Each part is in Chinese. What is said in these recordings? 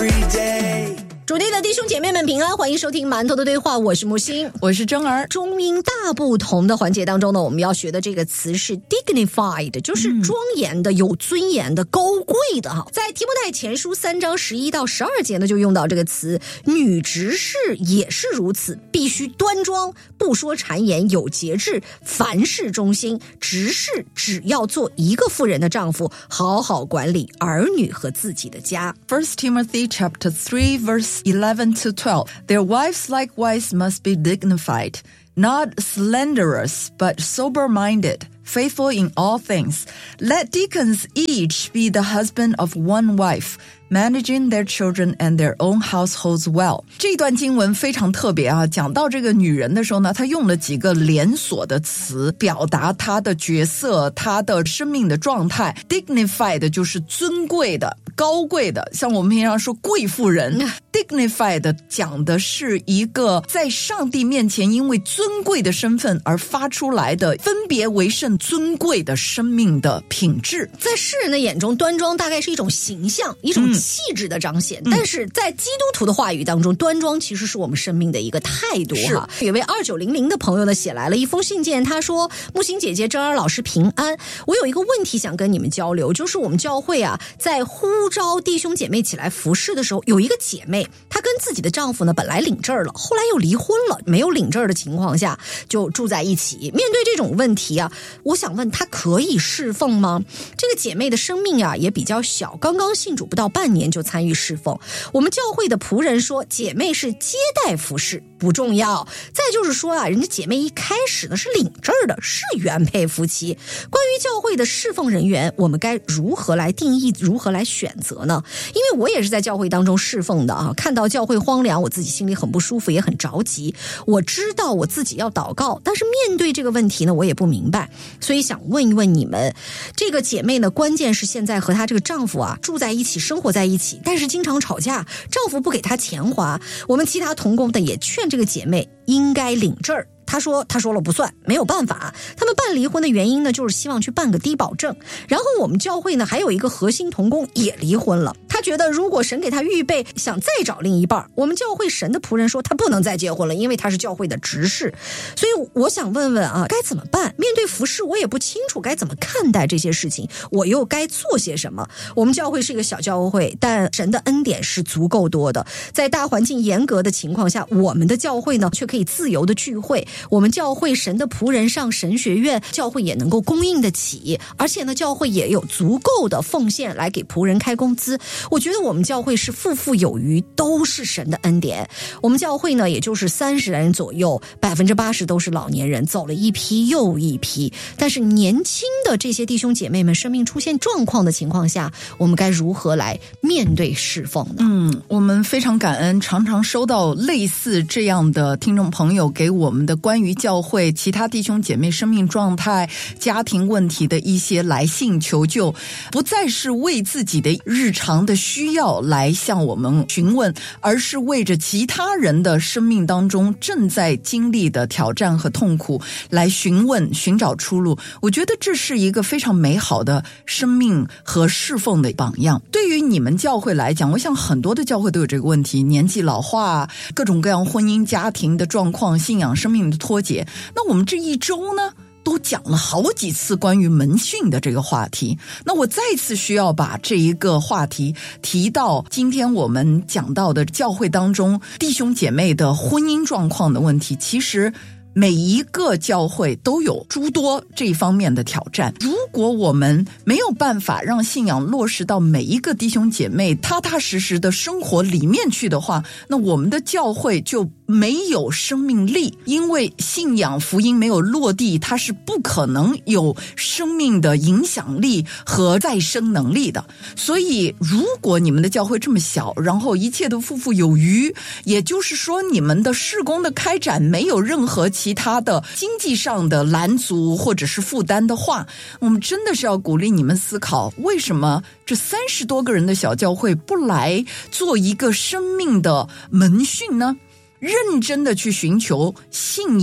主内的弟兄姐妹们平安，欢迎收听馒头的对话，我是木星， 我是真儿。 中英大不同的环节当中呢，我们要学的这个词是 dignified， 就是庄严的、有尊严的、高贵的哈。在提摩太前书3章11到12节呢，就用到这个词。女执事也是如此，必须端庄，不说谗言，有节制，凡事忠心。执事只要做一个妇人的丈夫，好好管理儿女和自己的家。 1 Timothy chapter 3 verse 11 to 12. Their wives likewise must be dignified, not slanderous, but sober-minded, faithful in all things. Let deacons each be the husband of one wife, managing their children and their own households well. 这段经文非常特别啊，讲到这个女人的时候呢，她用了几个连锁的词表达她的角色，她的生命的状态。 Dignified 就是尊贵的、高贵的，像我们平常说贵妇人。Dignified 讲的是一个在上帝面前因为尊贵的身份而发出来的分别为圣尊贵的生命的品质。 在世人的眼中，端庄大概是一种形象，一种气质的彰显，但是在基督徒的话语当中，端庄其实是我们生命的一个态度哈。有位2900的朋友呢写来了一封信件，他说：木星姐姐、真儿老师平安，我有一个问题想跟你们交流，就是我们教会啊，在呼召弟兄姐妹起来服侍的时候，有一个姐妹，她跟自己的丈夫呢本来领证了，后来又离婚了，没有领证的情况下就住在一起。面对这种问题啊，我想问她可以侍奉吗？这个姐妹的生命啊也比较小，刚刚信主不到半年就参与侍奉。我们教会的仆人说，姐妹是接待服侍，不重要。再就是说啊，人家姐妹一开始呢是领证的，是原配夫妻。关于教会的侍奉人员，我们该如何来定义，如何来选择呢？因为我也是在教会当中侍奉的啊，看到教会荒凉，我自己心里很不舒服，也很着急。我知道我自己要祷告，但是面对这个问题呢，我也不明白，所以想问一问你们，这个姐妹呢，关键是现在和她这个丈夫啊住在一起，生活在一起，但是经常吵架，丈夫不给她钱花。我们其他同工的也劝这个姐妹应该领证儿。他说了不算，没有办法。他们办离婚的原因呢，就是希望去办个低保证。然后我们教会呢，还有一个核心同工也离婚了。他觉得如果神给他预备，想再找另一半，我们教会神的仆人说他不能再结婚了，因为他是教会的执事。所以我想问问啊，该怎么办？面对服事，我也不清楚该怎么看待这些事情，我又该做些什么？我们教会是一个小教会，但神的恩典是足够多的。在大环境严格的情况下，我们的教会呢，却可以自由的聚会。我们教会神的仆人上神学院，教会也能够供应得起，而且呢，教会也有足够的奉献来给仆人开工资。我觉得我们教会是富富有余，都是神的恩典。我们教会呢，也就是30人左右，80%都是老年人，走了一批又一批。但是年轻的这些弟兄姐妹们生命出现状况的情况下，我们该如何来面对侍奉呢？ 我们非常感恩，常常收到类似这样的听众朋友给我们的关于教会其他弟兄姐妹生命状态、家庭问题的一些来信求救，不再是为自己的日常的需要来向我们询问，而是为着其他人的生命当中正在经历的挑战和痛苦来询问，寻找出路。我觉得这是一个非常美好的生命和侍奉的榜样。对于你们教会来讲，我想很多的教会都有这个问题，年纪老化，各种各样婚姻家庭的状况，信仰生命的脱节。那我们这一周呢，都讲了好几次关于门训的这个话题。那我再次需要把这一个话题提到今天我们讲到的教会当中弟兄姐妹的婚姻状况的问题。其实每一个教会都有诸多这一方面的挑战。如果我们没有办法让信仰落实到每一个弟兄姐妹踏踏实实的生活里面去的话，那我们的教会就没有生命力。因为信仰福音没有落地，它是不可能有生命的影响力和再生能力的。所以如果你们的教会这么小，然后一切都富富有余，也就是说你们的事工的开展没有任何其他的经济上的拦阻或者是负担的话，我们真的是要鼓励你们思考，为什么这30多个人的小教会不来做一个生命的门训呢？认真的去寻求信仰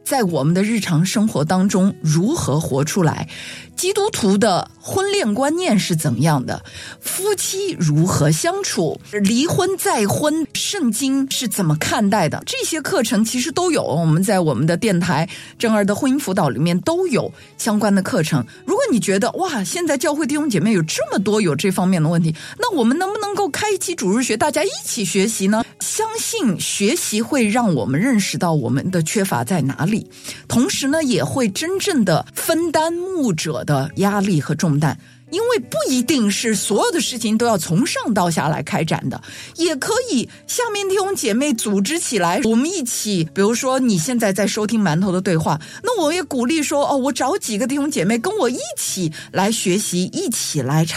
在我们的日常生活当中如何活出来？基督徒的婚恋观念是怎么样的？夫妻如何相处？离婚再婚，圣经是怎么看待的？这些课程其实都有，我们在我们的电台正儿的婚姻辅导里面都有相关的课程。如果你觉得哇，现在教会弟兄姐妹有这么多有这方面的问题，那我们能不能够开一期主日学，大家一起学习呢？相信学习会让我们认识到我们的缺乏在哪里，同时呢，也会真正的分担牧者的压力和重担。因为不一定是所有的事情都要从上到下来开展的，也可以下面弟兄姐妹组织起来，我们一起，比如说你现在在收听馒头的对话，那我也鼓励说，我找几个弟兄姐妹跟我一起来学习，一起来